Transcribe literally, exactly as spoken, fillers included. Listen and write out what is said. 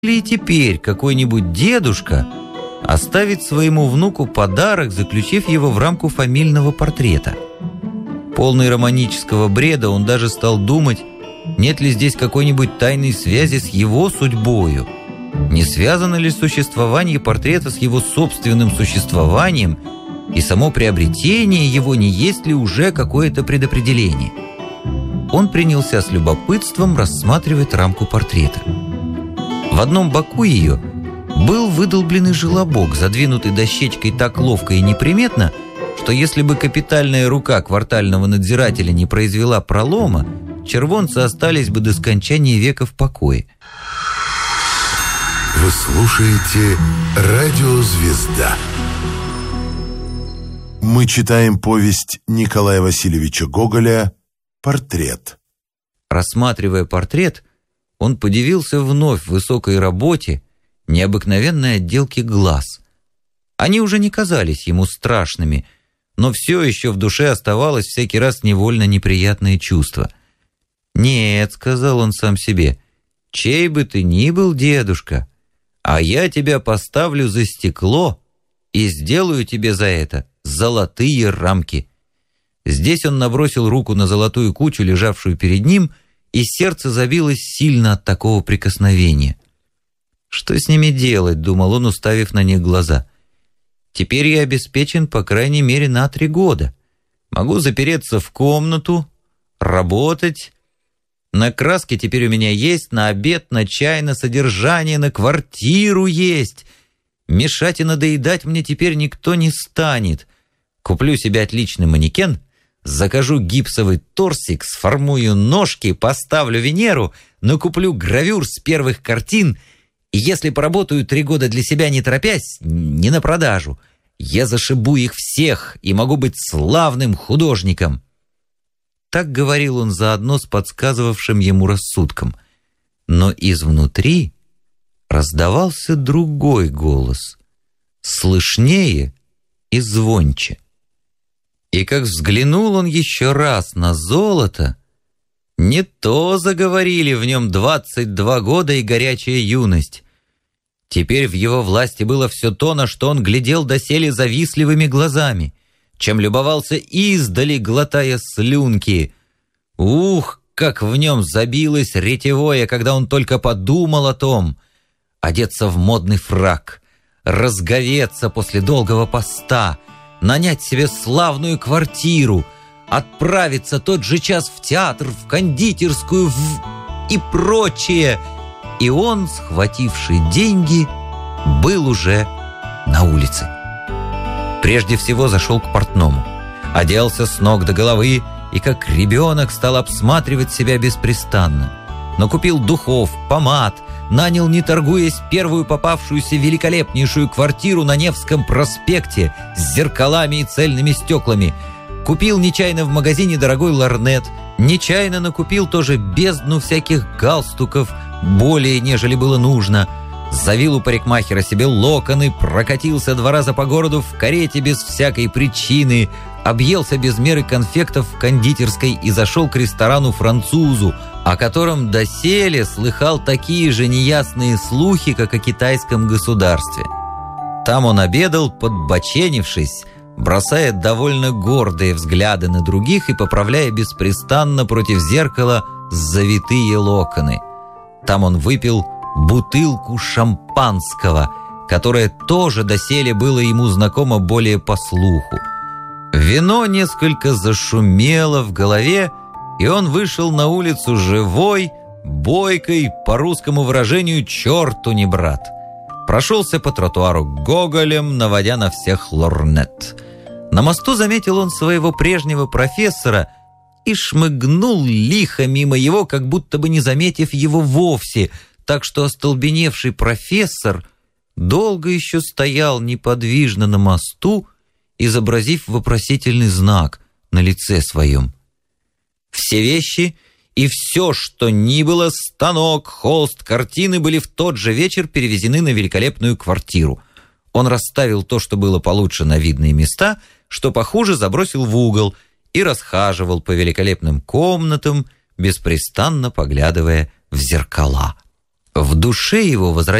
ли и теперь какой-нибудь дедушка оставить своему внуку подарок, заключив его в рамку фамильного портрета? Полный романического бреда, он даже стал думать, нет ли здесь какой-нибудь тайной связи с его судьбою. Не связано ли существование портрета с его собственным существованием, и само приобретение его не есть ли уже какое-то предопределение? Он принялся с любопытством рассматривать рамку портрета. В одном боку ее был выдолбленный желобок, задвинутый дощечкой так ловко и неприметно, что если бы капитальная рука квартального надзирателя не произвела пролома, червонцы остались бы до скончания века в покое. Вы слушаете «Радио Звезда». Мы читаем повесть Николая Васильевича Гоголя «Портрет». Рассматривая портрет, он подивился вновь высокой работе, необыкновенной отделке глаз. Они уже не казались ему страшными, но все еще в душе оставалось всякий раз невольно неприятное чувство. «Нет», — сказал он сам себе, — «чей бы ты ни был, дедушка, а я тебя поставлю за стекло и сделаю тебе за это золотые рамки». Здесь он набросил руку на золотую кучу, лежавшую перед ним, и сердце забилось сильно от такого прикосновения. «Что с ними делать?» — думал он, уставив на них глаза. «Теперь я обеспечен, по крайней мере, на три года. Могу запереться в комнату, работать. На краски теперь у меня есть, на обед, на чай, на содержание, на квартиру есть. Мешать и надоедать мне теперь никто не станет. Куплю себе отличный манекен, закажу гипсовый торсик, сформую ножки, поставлю Венеру, накуплю гравюр с первых картин, и если поработаю три года для себя не торопясь, не на продажу, я зашибу их всех и могу быть славным художником». Так говорил он заодно с подсказывавшим ему рассудком. Но изнутри раздавался другой голос, слышнее и звонче. И как взглянул он еще раз на золото, не то заговорили в нем двадцать два года и горячая юность. Теперь в его власти было все то, на что он глядел доселе завистливыми глазами, чем любовался издали, глотая слюнки. Ух, как в нем забилось ретевое, когда он только подумал о том. Одеться в модный фрак, разговеться после долгого поста, нанять себе славную квартиру, отправиться тот же час в театр, в кондитерскую в... и прочее. И он, схвативший деньги, был уже на улице. Прежде всего зашел к портному, оделся с ног до головы и как ребенок стал обсматривать себя беспрестанно. Накупил духов, помад, нанял, не торгуясь, первую попавшуюся великолепнейшую квартиру на Невском проспекте с зеркалами и цельными стеклами. Купил нечаянно в магазине дорогой лорнет, нечаянно накупил тоже бездну всяких галстуков, более, нежели было нужно. Завил у парикмахера себе локоны, прокатился два раза по городу в карете без всякой причины, объелся без меры конфектов в кондитерской и зашел к ресторану-французу, о котором доселе слыхал такие же неясные слухи, как о китайском государстве. Там он обедал, подбоченившись, бросая довольно гордые взгляды на других и поправляя беспрестанно против зеркала завитые локоны. Там он выпил бутылку шампанского, которое тоже доселе было ему знакомо более по слуху. Вино несколько зашумело в голове, и он вышел на улицу живой, бойкой, по русскому выражению «черту не брат». Прошелся по тротуару Гоголем, наводя на всех лорнет. На мосту заметил он своего прежнего профессора и шмыгнул лихо мимо его, как будто бы не заметив его вовсе, так что остолбеневший профессор долго еще стоял неподвижно на мосту, изобразив вопросительный знак на лице своем. Все вещи и все, что ни было, станок, холст, картины, были в тот же вечер перевезены на великолепную квартиру. Он расставил то, что было получше, на видные места, что похуже забросил в угол и расхаживал по великолепным комнатам, беспрестанно поглядывая в зеркала. В душе его возвратилось